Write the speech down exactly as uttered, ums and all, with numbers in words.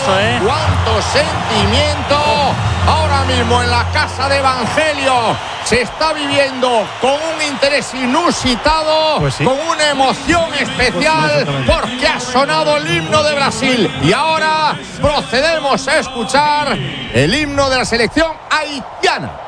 eso, ¿eh? ¡Cuánto sentimiento! Ahora mismo en la casa de Evangelio se está viviendo con un interés inusitado, pues sí. con una emoción especial, porque ha sonado el himno de Brasil. Y ahora procedemos a escuchar el himno de la selección haitiana.